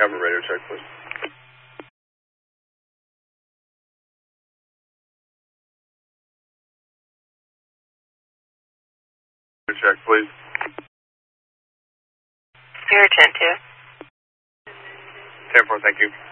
Cabin radio check, please. Check, please. You're 10-2. 10-4, thank you.